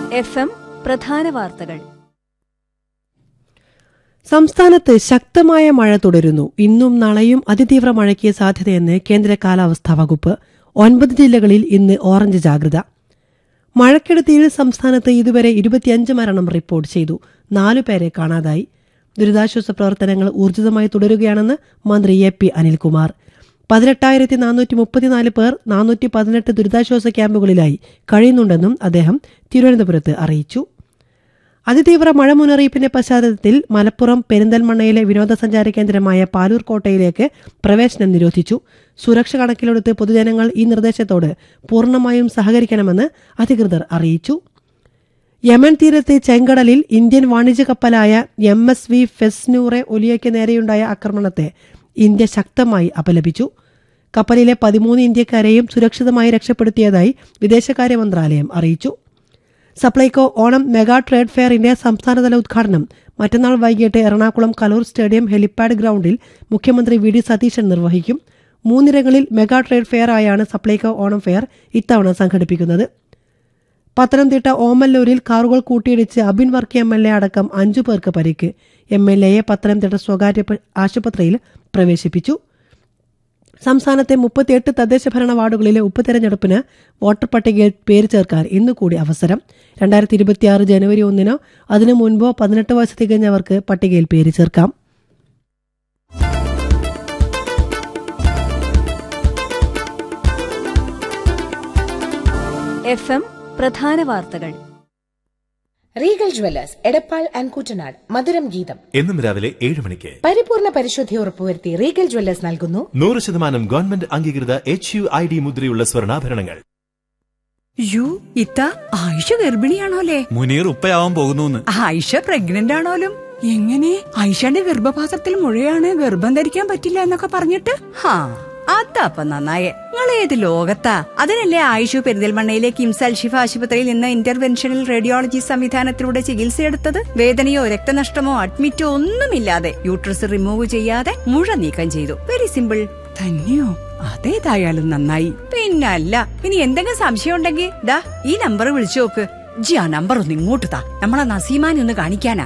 FM പ്രധാന വാർത്തകൾ. സംസ്ഥാനത്ത് ശക്തമായ മഴ തുടരുന്നു. ഇന്നും നാളെയും അതിതീവ്ര മഴയ്ക്ക് സാധ്യതയെന്ന് കേന്ദ്ര കാലാവസ്ഥാ വകുപ്പ്. 9 ജില്ലകളിൽ ഇന്ന് ഓറഞ്ച് ജാഗ്രത. മഴക്കെടുതിയിൽ സംസ്ഥാനത്ത് ഇതുവരെ 25 മരണം റിപ്പോർട്ട് ചെയ്തു. 4 പേരെ കാണാതായി. ദുരിതാശ്വാസ പ്രവർത്തനങ്ങൾ ഊർജിതമായി തുടരുകയാണെന്ന് മന്ത്രി AP അനിൽകുമാർ. 18,434 പേർ 418 ദുരിതാശ്വാസ ക്യാമ്പുകളിലായി കഴിയുന്നുണ്ടെന്നും അദ്ദേഹം തിരുവനന്തപുരത്ത് അറിയിച്ചു. അതിതീവ്ര മഴ മുന്നറിയിപ്പിന്റെ പശ്ചാത്തലത്തിൽ മലപ്പുറം പെരിന്തൽമണ്ണയിലെ വിനോദസഞ്ചാര കേന്ദ്രമായ പാലൂർ കോട്ടയിലേക്ക് പ്രവേശനം നിരോധിച്ചു. സുരക്ഷ കണക്കിലെടുത്ത് പൊതുജനങ്ങൾ ഈ നിർദ്ദേശത്തോട് പൂർണ്ണമായും സഹകരിക്കണമെന്ന് അധികൃതർ അറിയിച്ചു. യമൻ തീരത്ത് ചെങ്കടലിൽ ഇന്ത്യൻ വാണിജ്യ കപ്പലായ MSV ഫെസ്നൂറെ ഒലിയയ്ക്ക് നേരെയുണ്ടായ ആക്രമണത്തെ ഇന്ത്യ ശക്തമായി അപലപിച്ചു. കപ്പലിലെ 13 ഇന്ത്യക്കാരെയും സുരക്ഷിതമായി രക്ഷപ്പെടുത്തിയതായി വിദേശകാര്യ മന്ത്രാലയം അറിയിച്ചു. സപ്ലൈകോ ഓണം മെഗാ ട്രേഡ് ഫെയറിന്റെ സംസ്ഥാനതല ഉദ്ഘാടനം മറ്റന്നാൾ വൈകിട്ട് എറണാകുളം കലൂർ സ്റ്റേഡിയം ഹെലിപാഡ് ഗ്രൌണ്ടിൽ മുഖ്യമന്ത്രി VD സതീശൻ നിർവഹിക്കും. 3 ഇടങ്ങളിൽ മെഗാ ട്രേഡ് ഫെയർ ആയാണ് സപ്ലൈകോ ഓണം ഫെയർ ഇത്തവണ സംഘടിപ്പിക്കുന്നത്. പത്തനംതിട്ട ഓമല്ലൂരിൽ കാറുകൾ കൂട്ടിയിടിച്ച് അബിൻ വർക്കി MLA അടക്കം 5 പേർക്ക് പരിക്ക്. MLAയെ പത്തനംതിട്ട സ്വകാര്യ ആശുപത്രിയിൽ പ്രവേശിപ്പിച്ചു. സംസ്ഥാനത്തെ 38 തദ്ദേശ ഭരണ വാർഡുകളിലെ ഉപതെരഞ്ഞെടുപ്പിന് വോട്ടർ പട്ടികയിൽ പേര് ചേർക്കാൻ ഇന്നുകൂടി അവസരം. 2026 ജനുവരി 1 അതിനു മുൻപോ 18 വയസ്സ് തികഞ്ഞവർക്ക് പട്ടികയിൽ പേര് ചേർക്കാം. FM പ്രധാന വാർത്തകൾ. Regal Jewellers Edappal and Koottanad മധുരം ഗീതം എന്നും രാവിലെ 7 മണിക്ക് പരിപൂർണ പരിശുദ്ധി ഉറപ്പുവരുത്തി റീഗൽ ജ്വല്ലേഴ്സ് നൽകുന്നു 100% ഗവൺമെന്റ് അംഗീകൃത HUID മുദ്രയുള്ള സ്വർണ്ണാഭരണങ്ങൾ. ഇത്ത ആയിഷ ഗർഭിണിയാണോലേ? മുനീർ ഉപ്പയാവാൻ പോകുന്നു. ആയിഷ പ്രഗ്നന്റ് ആണോലും? എങ്ങനെ? ആയിഷയുടെ ഗർഭപാത്രത്തിൽ മുഴയാണ്, ഗർഭം ധരിക്കാൻ പറ്റില്ല എന്നൊക്കെ പറഞ്ഞിട്ട്? അതപ്പ നന്നായേ. നിങ്ങൾ ഏത് ലോകത്താ? അതിനല്ലേ ആയിഷു പെരിന്തൽമണ്ണയിലെ കിംസ് അൽഷിഫ ആശുപത്രിയിൽ നിന്ന് ഇന്റർവെൻഷണൽ റേഡിയോളജി സംവിധാനത്തിലൂടെ ചികിത്സയെടുത്തത്. വേദനയോ രക്തനഷ്ടമോ അഡ്മിറ്റോ ഒന്നുമില്ലാതെ യൂട്രസ് റിമൂവ് ചെയ്യാതെ മുഴ നീക്കം ചെയ്തു. Very simple. തന്നെയോ? അതേതായാലും നന്നായി. പിന്നല്ല, ഇനി എന്തെങ്കിലും സംശയം ഉണ്ടെങ്കിൽ ദാ ഈ നമ്പർ വിളിച്ചു നോക്ക്. ആ നമ്പർ ഒന്ന് ഇങ്ങോട്ട് താ, നമ്മളെ നസീമാനെ ഒന്ന് കാണിക്കാനാ.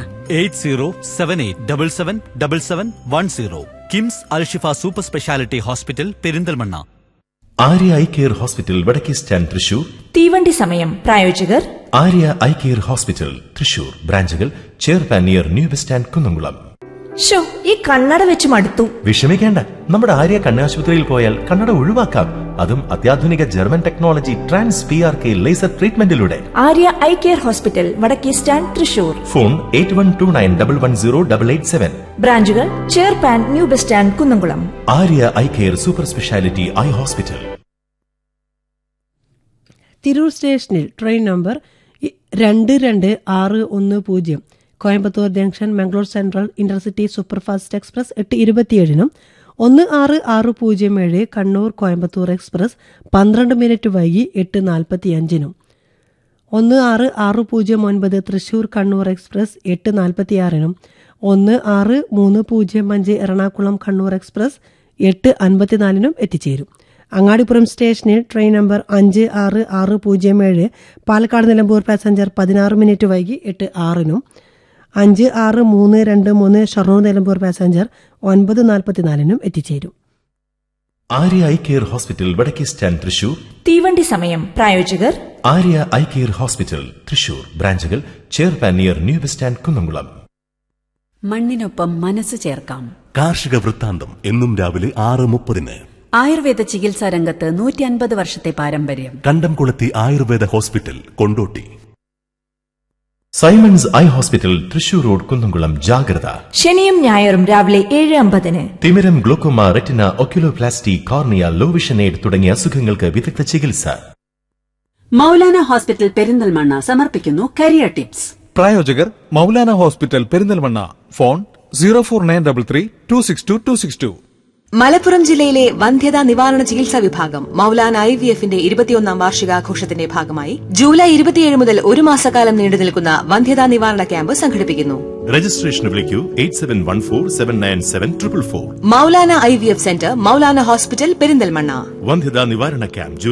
8078777710 KIMS Alshifa super speciality hospital Perinthalmanna. Arya eye care hospital വടക്കേ സ്റ്റാൻഡ് തൃശൂർ. തീവണ്ടി സമയം. പ്രായോജകർ Arya eye care hospital Thrissur. ബ്രാഞ്ചുകൾ ചേർപ്പാൻ near new bus stand Kunnamkulam. ഈ കണ്ണട വെച്ച് മടുത്തു. വിഷമിക്കേണ്ട, നമ്മുടെ ആര്യ കണ്ണാശുപത്രിയിൽ പോയാൽ കണ്ണട ഒഴിവാക്കാം. അതും അത്യാധുനിക German technology trans PRK laser ട്രീറ്റ്മെന്റിലൂടെ. Arya eye care hospital വടക്കേ സ്റ്റാൻഡ് തൃശൂർ. ഫോൺ 8129110887. ബ്രാഞ്ചുകൾ ചേർപ്പാൻ new bus stand Kunnamkulam. Arya eye care super speciality eye hospital. Tirur സ്റ്റേഷനിൽ train number 22610 Coimbatore junction Mangalore central intercity superfast express 8:27 1667 Kannur Coimbatore express 12 minute വൈകി 8:45 1609 തൃശൂർ കണ്ണൂർ എക്സ്പ്രസ് 8:46 1635 എറണാകുളം കണ്ണൂർ എക്സ്പ്രസ് 8:54 എത്തിച്ചേരും. അങ്ങാടിപ്പുറം സ്റ്റേഷനിൽ train number 5660 Palakkad Nilambur passenger 16 minute വൈകി 8:06 56323 Shoranur Nilambur passenger 9:44 എത്തിച്ചേരും. Arya eye care hospital വടക്കേ stand Thrissur. തീവണ്ടി സമയം. പ്രായോജകർ Arya eye care hospital Thrissur. ബ്രാഞ്ചുകൾ ചേർപ്പാൻ near new bus stand Kunnamkulam. മണ്ണിനൊപ്പം മനസ്സ് ചേർക്കാം. കാർഷിക വൃത്താന്തം എന്നും രാവിലെ 6:30. ആയുർവേദ ചികിത്സാ രംഗത്ത് 150 വർഷത്തെ പാരമ്പര്യം. കണ്ടംകുളത്തി Ayurveda hospital Kondotty. Symons eye hospital Thrissur road Kunnamkulam. ജാഗ്രത. ശനിയും ഞായറും രാവിലെ 7:50. തിമിരം, glaucoma, retina, oculoplasty, cornea, low vision aid തുടങ്ങിയ അസുഖങ്ങൾക്ക് വിദഗ്ധ ചികിത്സ. മൗലാന ഹോസ്പിറ്റൽ പെരിന്തൽമണ്ണ സമർപ്പിക്കുന്നു കരിയർ ടിപ്സ്. പ്രായോജകർ മൗലാന ഹോസ്പിറ്റൽ പെരിന്തൽമണ്ണ. ഫോൺ 0492626262. മലപ്പുറം ജില്ലയിലെ വന്ധ്യതാ നിവാരണ ചികിത്സാ വിഭാഗം മൗലാന IVFന്റെ 21ാം വാർഷികാഘോഷത്തിന്റെ ഭാഗമായി ജൂലൈ 27 മുതൽ 1 മാസക്കാലം നീണ്ടു നിൽക്കുന്ന വന്ധ്യതാ നിവാരണ ക്യാമ്പ് സംഘടിപ്പിക്കുന്നു. രജിസ്ട്രേഷന് വിളിക്കൂ 8714797444. Maulana IVF centre, Maulana hospital Perinthalmanna. വന്ധ്യതാ നിവാരണ ക്യാമ്പ്